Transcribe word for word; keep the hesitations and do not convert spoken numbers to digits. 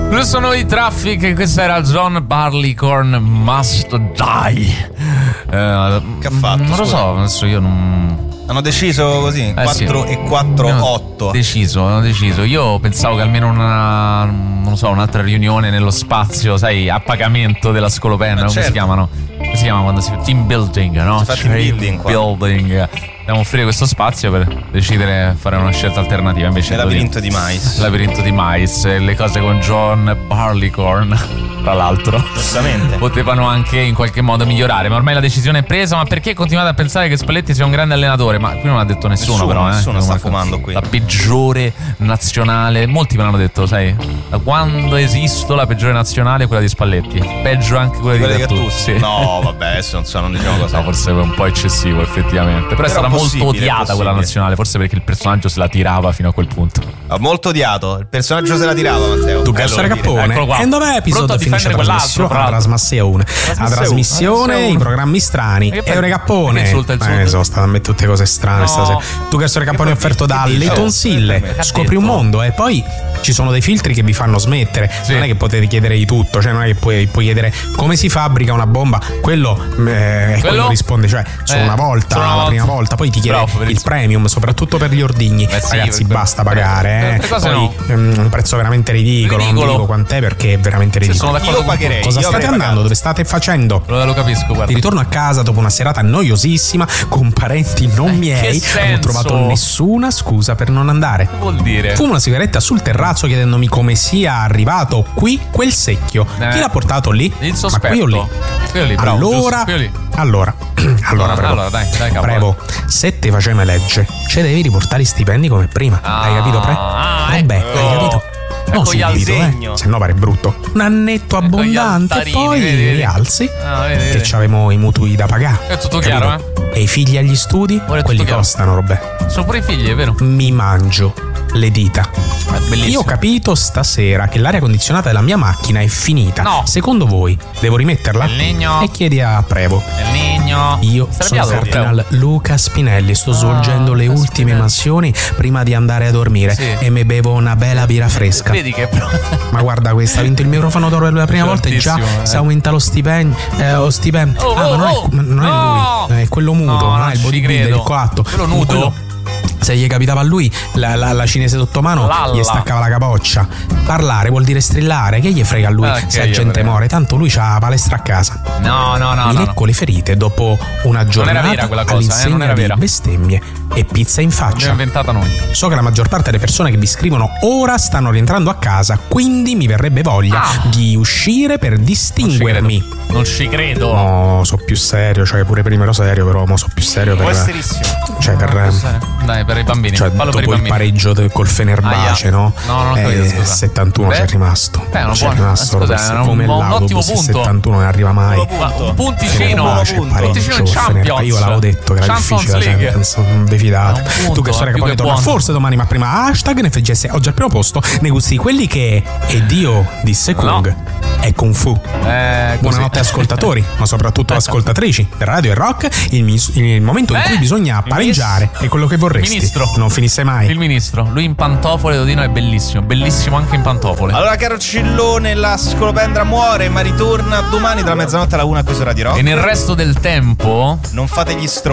Noi sono i Traffic, questa era John Barleycorn, Must Die. Eh, che ha fatto? Non lo so, adesso io non... Hanno deciso così, eh quattro sì. e quattro, otto. Deciso, hanno deciso. Io pensavo che almeno una, non so, un'altra riunione nello spazio, sai, a pagamento della Scolopendra, come certo. si chiamano? Come si chiama quando si fa team building, no? Si fa team building qua. building. Dobbiamo offrire questo spazio per decidere fare una scelta alternativa. Invece il labirinto di mais. Il labirinto di mais, le cose con John Barleycorn, tra l'altro, giustamente potevano anche in qualche modo migliorare. Ma ormai la decisione è presa. Ma perché continuate a pensare che Spalletti sia un grande allenatore? Ma qui non l'ha detto nessuno, nessuno però eh? Nessuno sta fumando qui. La peggiore nazionale. Molti me l'hanno detto, sai, da quando esisto la peggiore nazionale è quella di Spalletti. Peggio anche quella, quella di Gattuso, sì. No vabbè, adesso non so, non diciamo cosa. No, forse è un po' eccessivo effettivamente. Però, però è stata molto odiata quella nazionale. Forse perché il personaggio se la tirava fino a quel punto. Molto odiato. Il personaggio se la tirava, Matteo. Tu Gassare Cappone. E dov'è episodio finisce la trasmissione? La trasmissione. La trasmissione, i programmi strani. E Eure Cappone. Eh, sono state a me tutte cose strane stasera. Tu Gassare Cappone offerto dalle tonsille. Scopri un mondo e poi ci sono dei filtri che vi fanno smettere. Sì. Non è che potete chiedere di tutto, cioè non è che puoi, puoi chiedere come si fabbrica una bomba. Quello, eh, quello? quello risponde, cioè solo eh, una volta, la volta. prima volta, poi ti chiede Bravo, il premium, soprattutto per gli ordigni. Beh, sì, Ragazzi, per, basta per, pagare, eh. Poi no. um, un prezzo veramente ridicolo, ridicolo. Non dico quant'è perché è veramente ridicolo. Sì, io pagherei. Cosa io state andando? pagato. Dove state facendo? Lo, lo capisco, guarda. Di ritorno a casa dopo una serata noiosissima con parenti non eh, miei, non ho trovato nessuna scusa per non andare. Che vuol dire? Fumo una sigaretta sul terrazzo chiedendomi come sia arrivato qui quel secchio. Eh. Chi l'ha portato lì? Il sospetto. Ma qui o lì? Qui o lì, bravo, allora, qui o lì. allora, allora, no, Prevo, allora dai, dai, Prevo, se te facciamo legge, ce devi riportare i stipendi come prima. Ah, hai capito, Pre? Ah, Vabbè, ecco. hai capito? Non subito, eh, se no pare brutto. Un annetto ecco abbondante e poi vedi, vedi. rialzi ah, vedi, vedi. che c'avevamo i mutui da pagare. È tutto capito? chiaro, eh? E i figli agli studi? Ora Quelli chiaro. costano, robe. Sono pure i figli, è vero? Mi mangio le dita. Bellissimo. Io ho capito stasera che l'aria condizionata della mia macchina è finita. No. Secondo voi devo rimetterla? Il legno. E chiedi a Prevo. Il legno. Io sono Cardinal Luca Spinelli. Sto ah, svolgendo le ultime Spinelli. mansioni prima di andare a dormire sì. e mi bevo una bella birra fresca. Vedi che ma guarda questa, ha vinto il microfono d'oro per la prima volta e già eh. si aumenta lo stipendio. Eh, lo stipendio. Oh, ah, oh, ma non è, oh. non è no. lui, è quello muto, no, non è il bodybuilder, il coatto. Quello nudo. Quello, se gli capitava a lui la, la, la cinese sotto mano Lalla. gli staccava la capoccia. Parlare vuol dire strillare. Che gli frega a lui ah, se la gente muore? Tanto lui c'ha la palestra a casa. No, no, no. Mi no, lecco no. le ferite dopo una giornata non era vera quella cosa, all'insegna eh, non era di vera. bestemmie e pizza in faccia. L'abbiamo inventata noi. So che la maggior parte delle persone che vi scrivono ora stanno rientrando a casa, quindi mi verrebbe voglia ah. di uscire per distinguermi. Non ci credo. No, so più serio, cioè pure prima ero serio, però mo so più serio per. Cioè per. Dai, per i bambini. Cioè, Fallo dopo per i il pareggio del, col Fenerbahce, ah, no? No, non ho capito, scusa. settantuno c'è rimasto. Beh, non c'è buono. rimasto Scusa, era come un, un ottimo punto. settantuno non arriva mai. Un punticino. C'è pareggio in Champions. Io l'avevo detto che era Champions difficile, League. Champions, non vi fidate. Punto, tu che storia che poi torna forse domani, ma prima hashtag N F G S oggi al primo posto nei gusti di quelli che e Dio disse Kung no. è Kung Fu. Eh, Buonanotte ascoltatori, ma soprattutto ascoltatrici del Radio e Rock, il, mis- il momento in cui eh, bisogna pareggiare è quello che vorresti. Il ministro. Non finisse mai. Il ministro, lui in pantofole, Dodino, è bellissimo, bellissimo anche in pantofole. Allora, caro Cillone, la Scolopendra muore, ma ritorna domani dalla mezzanotte alla una qui su Radio Rock. E nel resto del tempo non fate gli stronzi.